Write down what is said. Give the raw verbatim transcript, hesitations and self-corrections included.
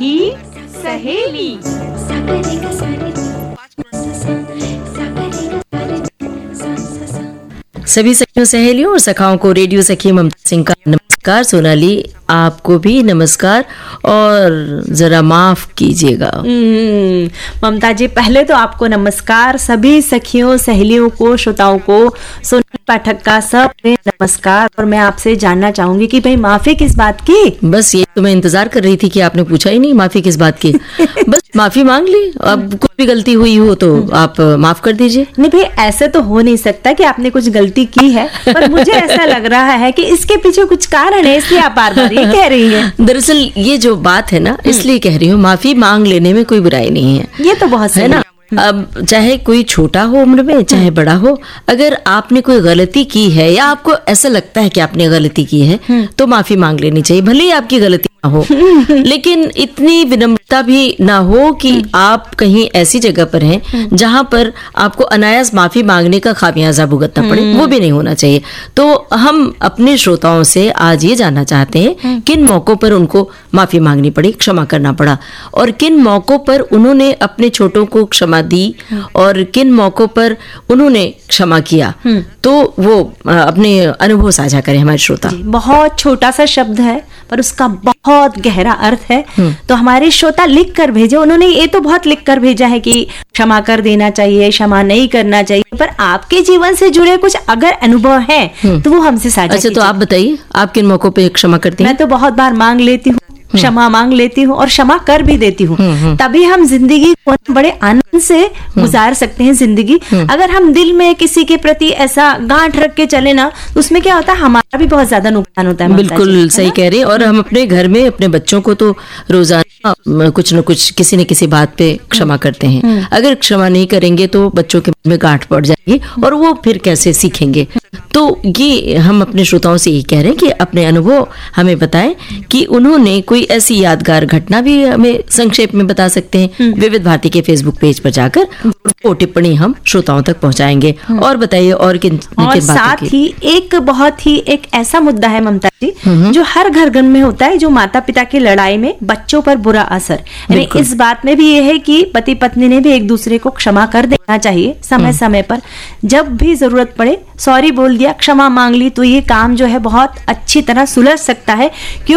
सखी सहेली। सभी सखियों सहेलियों और सखाओं को रेडियो सखी ममता सिंह का नमस्कार। सोनाली, आपको भी नमस्कार और जरा माफ कीजिएगा। ममता जी, पहले तो आपको नमस्कार, सभी सखियों सहेलियों को, श्रोताओं को, सोनाली पाठक का सब नमस्कार। और मैं आपसे जानना चाहूंगी कि भाई माफी किस बात की? बस ये तो मैं इंतजार कर रही थी कि आपने पूछा ही नहीं माफी किस बात की। बस माफी मांग ली। अब कुछ भी गलती हुई हो तो आप माफ कर दीजिए। नहीं भाई, ऐसे तो हो नहीं सकता कि आपने कुछ गलती की है, पर मुझे ऐसा लग रहा है कि इसके पीछे कुछ कारण है, इसलिए आप बार बार ये कह रही हैं। दरअसल ये जो बात है ना, इसलिए कह रही हूँ, माफी मांग लेने में कोई बुराई नहीं है। ये तो बहुत है ना। अब चाहे कोई छोटा हो उम्र में, चाहे बड़ा हो, अगर आपने कोई गलती की है या आपको ऐसा लगता है कि आपने गलती की है तो माफी मांग लेनी चाहिए, भले ही आपकी गलती ना हो। लेकिन इतनी विनम्रता भी ना हो कि आप कहीं ऐसी जगह पर हैं जहां पर आपको अनायास माफी मांगने का खामियाजा भुगतना पड़े, वो भी नहीं होना चाहिए। तो हम अपने श्रोताओं से आज ये जानना चाहते हैं किन मौकों पर उनको माफी मांगनी पड़ी, क्षमा करना पड़ा, और किन मौकों पर उन्होंने अपने छोटों को क्षमा दी और किन मौकों पर उन्होंने क्षमा किया। तो वो अपने अनुभव साझा करें हमारे श्रोता। बहुत छोटा सा शब्द है पर उसका बहुत गहरा अर्थ है। तो हमारे श्रोता लिख कर भेजे, उन्होंने ये तो बहुत लिख कर भेजा है कि क्षमा कर देना चाहिए, क्षमा नहीं करना चाहिए, पर आपके जीवन से जुड़े कुछ अगर अनुभव है तो वो हमसे साझा अच्छा, तो आप बताइए, आप किन मौकों पे क्षमा करती हैं? मैं तो बहुत बार मांग लेती हूँ, क्षमा मांग लेती हूँ और क्षमा कर भी देती हूँ। तभी हम जिंदगी को बड़े आनंद से गुजार सकते हैं जिंदगी। अगर हम दिल में किसी के प्रति ऐसा गांठ रख के चले ना, तो उसमें क्या होता है, हमारा भी बहुत ज्यादा नुकसान होता है। बिल्कुल सही कह रहे हैं। और हम अपने घर में अपने बच्चों को तो रोजाना कुछ न कुछ किसी न किसी बात पे क्षमा करते हैं। अगर क्षमा नहीं करेंगे तो बच्चों के मन में गांठ पड़ जाएगी और वो फिर कैसे सीखेंगे। तो ये हम अपने श्रोताओं से यही कह रहे हैं कि अपने अनुभव हमें बताएं कि उन्होंने कोई ऐसी यादगार घटना भी हमें संक्षेप में बता सकते हैं। विविध भारती के फेसबुक पेज पर जाकर वो टिप्पणी हम श्रोताओं तक पहुंचाएंगे। और बताइए, और किन और किन साथ ही एक बहुत ही एक ऐसा मुद्दा है ममता जी, जो हर घर घर में होता है, जो माता पिता की लड़ाई में बच्चों पर बुरा असर। यानी इस बात में भी ये है कि पति पत्नी ने भी एक दूसरे को क्षमा कर देना चाहिए समय समय पर। जब भी जरूरत पड़े सॉरी बोल दिया, क्षमा मांग ली, तो ये काम जो है बहुत अच्छी तरह सुलझ सकता है। क्यों